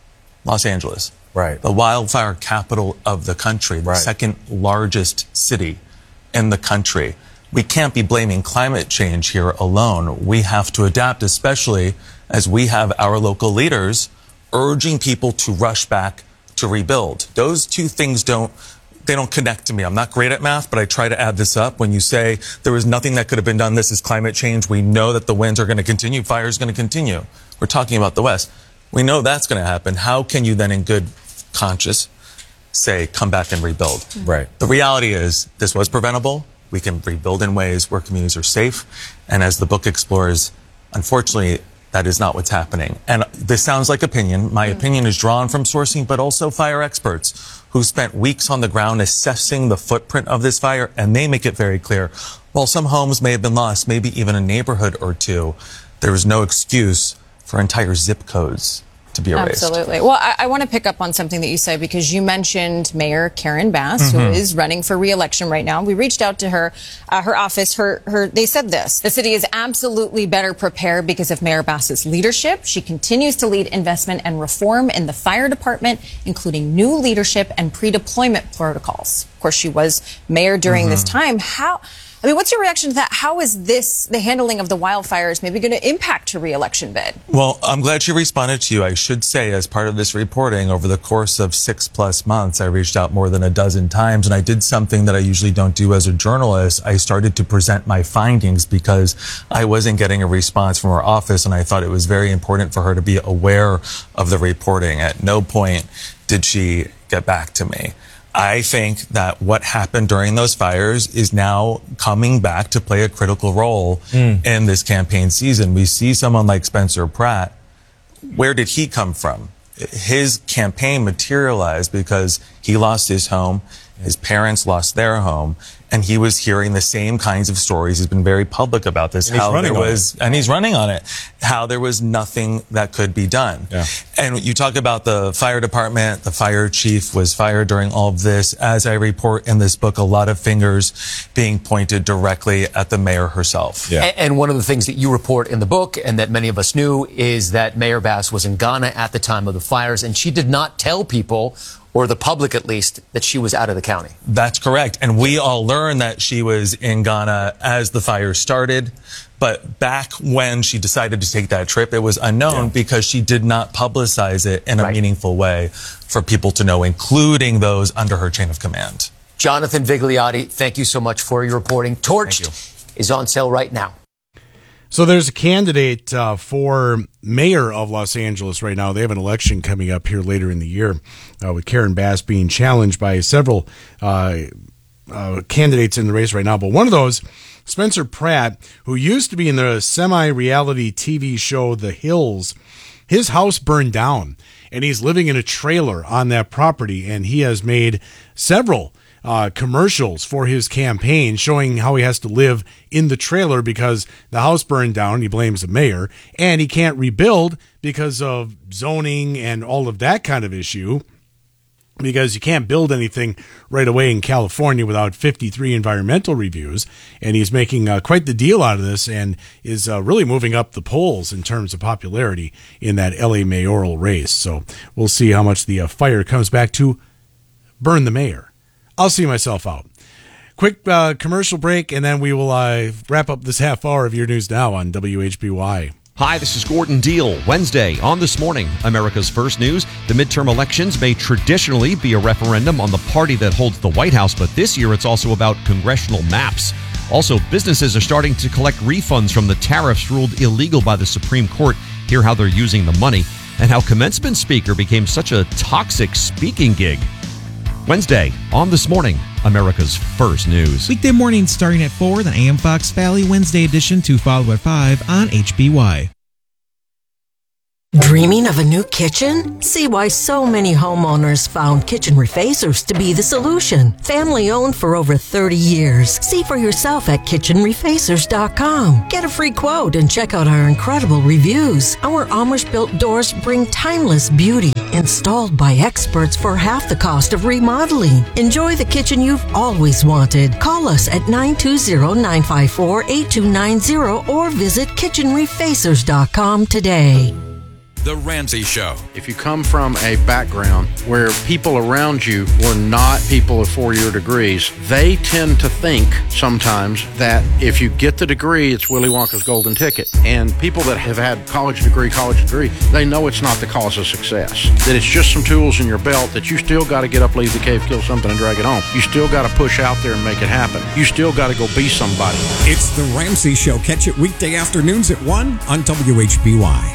Los Angeles. Right. The wildfire capital of the country. The Right. second largest city in the country. We can't be blaming climate change here alone. We have to adapt, especially as we have our local leaders urging people to rush back to rebuild. Those two things don't They don't connect to me. I'm not great at math, but I try to add this up. When you say there was nothing that could have been done, this is climate change. We know that the winds are going to continue. Fire is going to continue. We're talking about the West. We know that's going to happen. How can you then, in good conscience, say, come back and rebuild? Right. The reality is this was preventable. We can rebuild in ways where communities are safe. And as the book explores, unfortunately, that is not what's happening. And this sounds like opinion. My opinion is drawn from sourcing, but also fire experts who spent weeks on the ground assessing the footprint of this fire, and they make it very clear. While some homes may have been lost, maybe even a neighborhood or two, there is no excuse for entire zip codes to be erased. Absolutely. Well, I, I want to pick up on something that you said because you mentioned Mayor Karen Bass, Mm-hmm. who is running for re-election right now. We reached out to her, uh, her office. Her, her, they said this: the city is absolutely better prepared because of Mayor Bass's leadership. She continues to lead investment and reform in the fire department, including new leadership and pre-deployment protocols. Of course, she was mayor during mm-hmm. this time. How? I mean, what's your reaction to that? How is this, the handling of the wildfires, maybe going to impact her re-election bid? Well, I'm glad she responded to you. I should say, as part of this reporting, over the course of six plus months, I reached out more than a dozen times, and I did something that I usually don't do as a journalist. I started to present my findings because I wasn't getting a response from her office, and I thought it was very important for her to be aware of the reporting. At no point did she get back to me. I think that what happened during those fires is now coming back to play a critical role mm. in this campaign season. We see someone like Spencer Pratt. Where did he come from? His campaign materialized because he lost his home, his parents lost their home, and he was hearing the same kinds of stories. He's been very public about this. And he's how running there on was, it. and he's running on it. How there was nothing that could be done. Yeah. And you talk about the fire department. The fire chief was fired during all of this. As I report in this book, a lot of fingers being pointed directly at the mayor herself. Yeah. And, and one of the things that you report in the book, and that many of us knew, is that Mayor Bass was in Ghana at the time of the fires, and she did not tell people, or the public at least, that she was out of the county. That's correct. And we all learned that she was in Ghana as the fire started. But back when she decided to take that trip, it was unknown yeah. because she did not publicize it in a right. meaningful way for people to know, including those under her chain of command. Jonathan Vigliotti, thank you so much for your reporting. Torched is on sale right now. So there's a candidate uh, for mayor of Los Angeles right now. They have an election coming up here later in the year uh, with Karen Bass being challenged by several uh, uh, candidates in the race right now. But one of those, Spencer Pratt, who used to be in the semi-reality T V show The Hills, his house burned down, and he's living in a trailer on that property, and he has made several Uh, commercials for his campaign showing how he has to live in the trailer because the house burned down. He blames the mayor, and he can't rebuild because of zoning and all of that kind of issue, because you can't build anything right away in California without fifty-three environmental reviews. And he's making uh, quite the deal out of this and is uh, really moving up the polls in terms of popularity in that L A mayoral race. So we'll see how much the uh, fire comes back to burn the mayor. I'll see myself out. Quick uh, commercial break, and then we will uh, wrap up this half hour of Your News Now on W H B Y. Hi, this is Gordon Deal. Wednesday on This Morning, America's First News. The midterm elections may traditionally be a referendum on the party that holds the White House, but this year it's also about congressional maps. Also, businesses are starting to collect refunds from the tariffs ruled illegal by the Supreme Court. Hear how they're using the money, and how commencement speaker became such a toxic speaking gig. Wednesday on This Morning, America's First News. Weekday mornings starting at four, then A M Fox Valley Wednesday edition to follow at five on H B Y. Dreaming of a new kitchen? See why so many homeowners found Kitchen Refacers to be the solution. Family owned for over thirty years. See for yourself at kitchen refacers dot com. Get a free quote and check out our incredible reviews. Our Amish-built doors bring timeless beauty, installed by experts for half the cost of remodeling. Enjoy the kitchen you've always wanted. Call us at nine two zero, nine five four, eight two nine zero or visit kitchen refacers dot com today. The Ramsey Show. If you come from a background where people around you were not people of four-year degrees, they tend to think sometimes that if you get the degree, it's Willy Wonka's golden ticket. And people that have had college degree, college degree, they know it's not the cause of success. That it's just some tools in your belt that you still got to get up, leave the cave, kill something, and drag it home. You still got to push out there and make it happen. You still got to go be somebody. It's The Ramsey Show. Catch it weekday afternoons at one on W H B Y.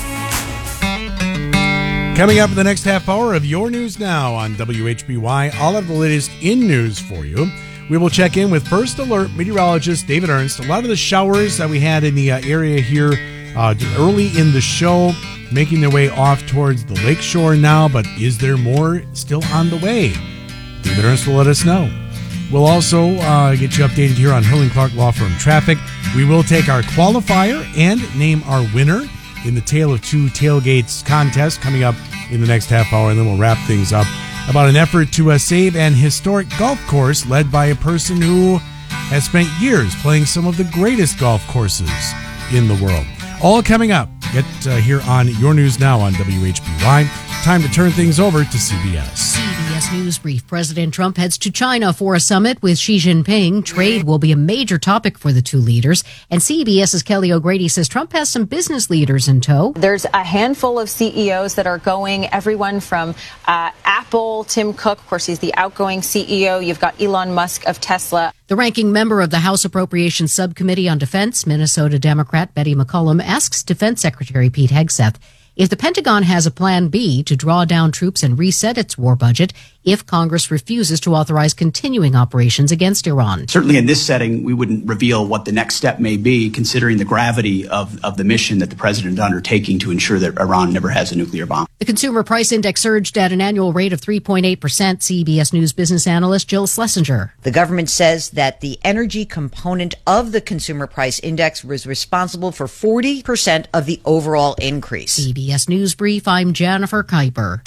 Coming up in the next half hour of Your News Now on W H B Y, all of the latest in news for you. We will check in with First Alert meteorologist David Ernst. A lot of the showers that we had in the uh, area here uh, early in the show making their way off towards the lakeshore now, but is there more still on the way? David Ernst will let us know. We'll also uh, get you updated here on Hurling Clark Law Firm Traffic. We will take our qualifier and name our winner in the Tale of Two Tailgates contest coming up in the next half hour, and then we'll wrap things up about an effort to uh, save an historic golf course led by a person who has spent years playing some of the greatest golf courses in the world. All coming up. Get uh, here on Your News Now on W H B Y. Time to turn things over to C B S. C B S News Brief. President Trump heads to China for a summit with Xi Jinping. Trade will be a major topic for the two leaders. And CBS's Kelly O'Grady says Trump has some business leaders in tow. There's a handful of C E Os that are going, everyone from uh, Apple, Tim Cook, of course, he's the outgoing C E O. You've got Elon Musk of Tesla. The ranking member of the House Appropriations Subcommittee on Defense, Minnesota Democrat Betty McCollum, asks Defense Secretary Pete Hegseth if the Pentagon has a plan B to draw down troops and reset its war budget if Congress refuses to authorize continuing operations against Iran. Certainly in this setting, we wouldn't reveal what the next step may be, considering the gravity of, of the mission that the president is undertaking to ensure that Iran never has a nuclear bomb. The Consumer Price Index surged at an annual rate of three point eight percent. C B S News business analyst Jill Schlesinger. The government says that the energy component of the Consumer Price Index was responsible for forty percent of the overall increase. C B S News Brief, I'm Jennifer Kuiper.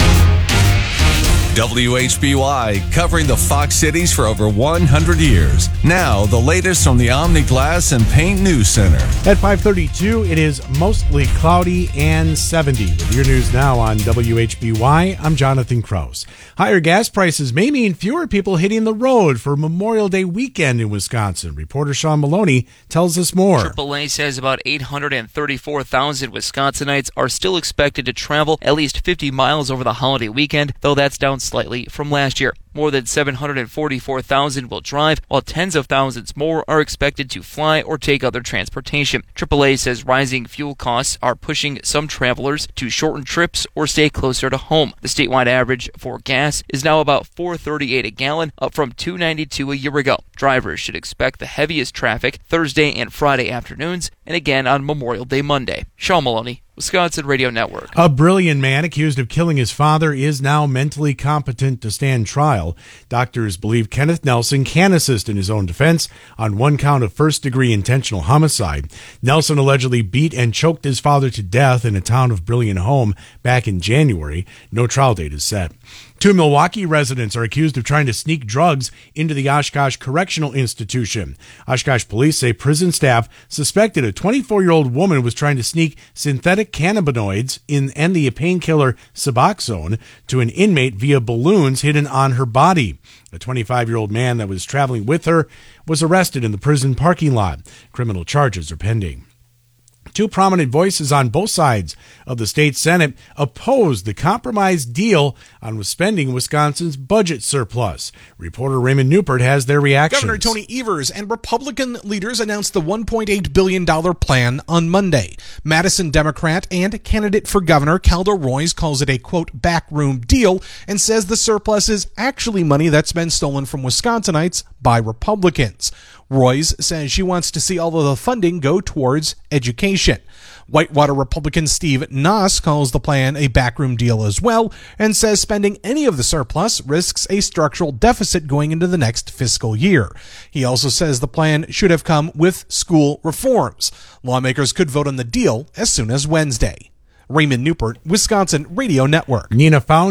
W H B Y, covering the Fox cities for over one hundred years. Now, the latest from the Omni Glass and Paint News Center. At five thirty-two, it is mostly cloudy and seventy. With Your News Now on W H B Y, I'm Jonathan Krause. Higher gas prices may mean fewer people hitting the road for Memorial Day weekend in Wisconsin. Reporter Sean Maloney tells us more. triple A says about eight hundred thirty-four thousand Wisconsinites are still expected to travel at least fifty miles over the holiday weekend, though that's down slightly from last year. More than seven hundred forty-four thousand will drive, while tens of thousands more are expected to fly or take other transportation. triple A says rising fuel costs are pushing some travelers to shorten trips or stay closer to home. The statewide average for gas is now about four thirty-eight a gallon, up from two ninety-two a year ago. Drivers should expect the heaviest traffic Thursday and Friday afternoons, and again on Memorial Day Monday. Sean Maloney, Wisconsin Radio Network. A brilliant man accused of killing his father is now mentally competent to stand trial. Doctors believe Kenneth Nelson can assist in his own defense on one count of first-degree intentional homicide. Nelson allegedly beat and choked his father to death in a town of Brilliant Home back in January. No trial date is set. Two Milwaukee residents are accused of trying to sneak drugs into the Oshkosh Correctional Institution. Oshkosh police say prison staff suspected a twenty-four-year-old woman was trying to sneak synthetic cannabinoids in and the painkiller Suboxone to an inmate via balloons hidden on her body. A twenty-five-year-old man that was traveling with her was arrested in the prison parking lot. Criminal charges are pending. Two prominent voices on both sides of the state Senate opposed the compromise deal on spending Wisconsin's budget surplus. Reporter Raymond Newport has their reactions. Governor Tony Evers and Republican leaders announced the one point eight billion dollars plan on Monday. Madison Democrat and candidate for governor Caldo Roys calls it a, quote, backroom deal and says the surplus is actually money that's been stolen from Wisconsinites by Republicans. Royce says she wants to see all of the funding go towards education. Whitewater Republican Steve Noss calls the plan a backroom deal as well and says spending any of the surplus risks a structural deficit going into the next fiscal year. He also says the plan should have come with school reforms. Lawmakers could vote on the deal as soon as Wednesday. Raymond Newport, Wisconsin Radio Network. Nina found